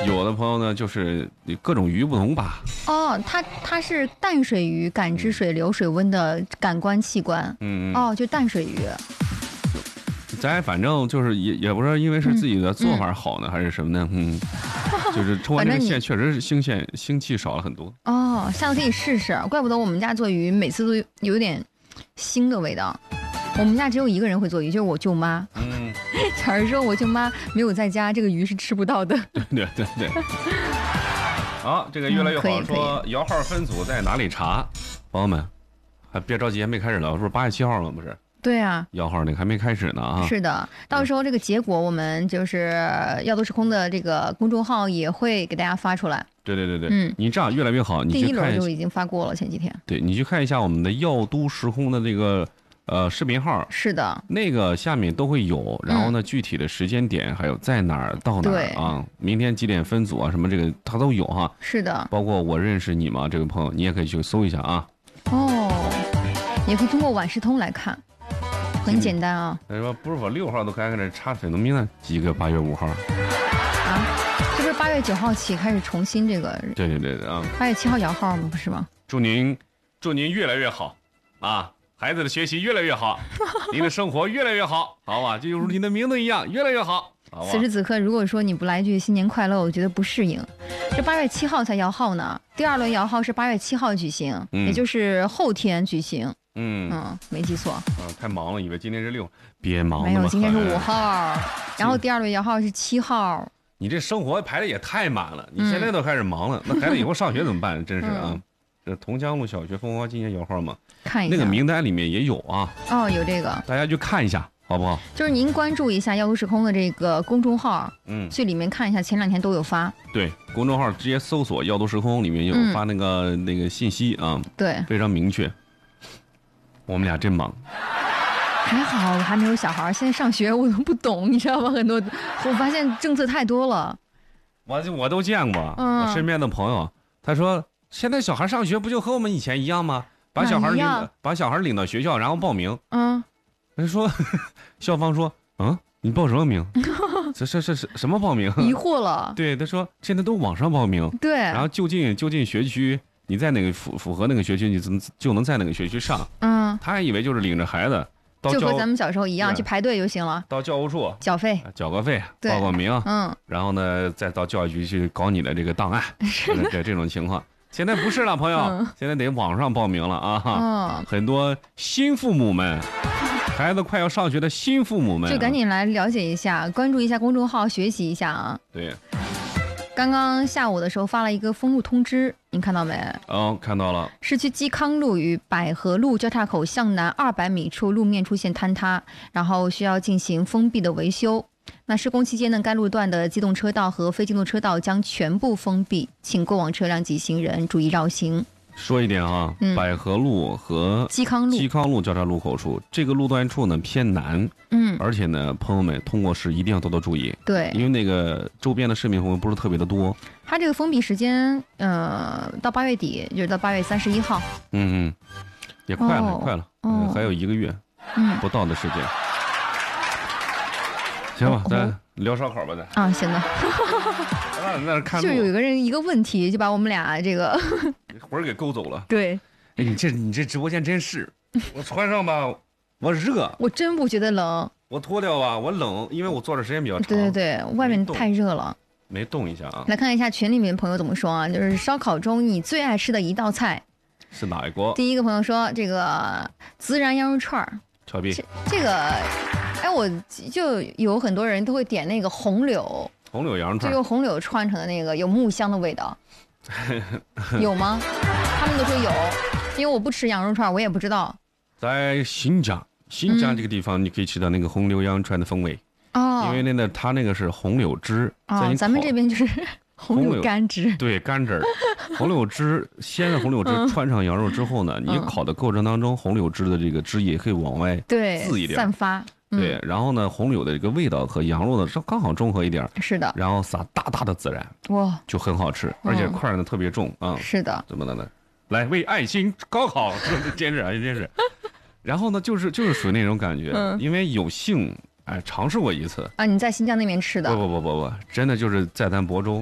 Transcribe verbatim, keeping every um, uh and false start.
有的朋友呢就是各种鱼不同吧。 哦，它它是淡水鱼感知水流、水温的感官器官。 嗯， 哦，就淡水鱼。 咱反正就是也也不知道，因为是自己的做法好呢，嗯、还是什么呢？嗯，就是抽完这个线，确实是腥线腥气少了很多。 哦，下次可以试试，怪不得我们家做鱼每次都有点腥的味道。我们家只有一个人会做鱼，就是我舅妈。 嗯， 假如说我舅妈没有在家，这个鱼是吃不到的。 对对对对。好，这个越来越好。嗯、说摇号分组在哪里查？朋友们，还别着急，还没开始呢，是不是八月七号了？不是。 对啊， 摇号那个还没开始呢啊！ 是的，到时候这个结果我们就是要都是空的这个公众号也会给大家发出来。 对对对对，嗯，你这样越来越好，你去看第一轮就已经发过了，前几天。 对，你去看一下我们的药都时空的这个呃视频号。 是的， 那个下面都会有，然后呢，具体的时间点还有在哪儿到哪儿啊？明天几点分组啊？什么这个它都有哈。 是的， 包括我认识你吗？这位朋友，你也可以去搜一下啊。 哦，也可以通过晚视通来看。很简单啊！ 他说不是我六号都开始查粉农民呢，几个八月五号啊？这不是八月九号起开始重新这个？ 对对对对啊！ 八月七号摇号吗？不是吗？ 祝您祝您越来越好啊！孩子的学习越来越好，您的生活越来越好，好吧？就如您的名字一样，越来越好。好此时此刻，如果说你不来句新年快乐，我觉得不适应。这八月七号才摇号呢，第二轮摇号是八月七号举行，嗯、也就是后天举行。嗯嗯，没记错。 嗯，太忙了，以为今天是六，别忙了。 没有，今天是五号，然后第二轮摇号是七号。 你这生活排的也太满了，你现在都开始忙了，嗯、那孩子以后上学怎么办？真是啊！嗯、这桐江路小学凤凰今年摇号吗？ 看一下， 那个名单里面也有啊。 哦，有这个， 大家去看一下，好不好？ 就是您关注一下药都时空的这个公众号，嗯，去里面看一下，前两天都有发。对， 公众号直接搜索药都时空，里面有发那个、嗯、那个信息啊。 对， 非常明确。我们俩真忙， 还好我还没有小孩，现在上学我都不懂，你知道吗？很多我发现政策太多了， 我我都见过，嗯、我身边的朋友，他说现在小孩上学不就和我们以前一样吗？把小孩领把小孩领到学校，然后报名。嗯，人说校方说，嗯，你报什么名？这这这是什么报名？ 疑惑了。 对，他说现在都网上报名。 对， 然后就近就近学区。你在哪个符符合那个学区，你怎么就能在哪个学区上？嗯，他还以为就是领着孩子到就和咱们小时候一样去排队就行了， 到教务处缴费， 缴个费，报个名，嗯，然后呢再到教育局去搞你的这个档案，这这种情况。现在不是了，朋友，嗯、现在得网上报名了啊！嗯，很多新父母们，孩子快要上学的新父母们， 就赶紧来了解一下，关注一下公众号，学习一下啊！ 对。 刚刚下午的时候发了一个封路通知，您看到没？ 哦，看到了。 市区基康路与百合路交叉口向南二百米处路面出现坍塌，然后需要进行封闭的维修。那施工期间呢，该路段的机动车道和非机动车道将全部封闭，请过往车辆及行人注意绕行。 说一点啊，嗯、百合路和基康路基康路交叉路口处，这个路段处呢偏南，嗯，而且呢，朋友们通过时一定要多多注意， 对， 因为那个周边的市民朋友不是特别的多。 它这个封闭时间，呃，到八月底，就是到八月三十一号。 嗯嗯，也快了，哦、快了，哦、还有一个月，嗯，不到的时间。行吧，咱聊烧烤吧，咱啊，行的。 那那看就有一个人一个问题，就把我们俩这个魂儿给勾走了。 对， 哎，你这你这直播间真是，我穿上吧，我热， 我真不觉得冷。 我脱掉吧，我冷，因为我坐的时间比较长。 对对对，外面太热了。 没动一下啊。 来看一下群里面朋友怎么说啊？就是烧烤中你最爱吃的一道菜是哪一个？ 第一个朋友说这个孜然羊肉串儿。 乔碧， 这这个，哎，我就有很多人都会点那个红柳。 红柳羊肉串， 就用红柳串成的那个有木香的味道，有吗？他们都说有，因为我不吃羊肉串，我也不知道。 在新疆，新疆这个地方，你可以吃到那个红柳羊肉串的风味哦，因为那个它那个是红柳汁哦，咱们这边就是红柳干汁， 对，干汁儿，红柳汁，鲜的红柳汁穿上羊肉之后呢，你烤的过程当中，红柳汁的这个汁液可以往外滋一点， 散发。 对，然后呢，红柳的这个味道和羊肉的刚好中和一点， 是的。 然后撒大大的孜然，哇，就很好吃，而且块呢特别重啊。 是的。 怎么的呢？来为爱心高考，真是啊，真是。然后呢，就是就是属于那种感觉，嗯、因为有幸哎尝试过一次啊。你在新疆那边吃的？ 不不不不不，真的就是在咱亳州。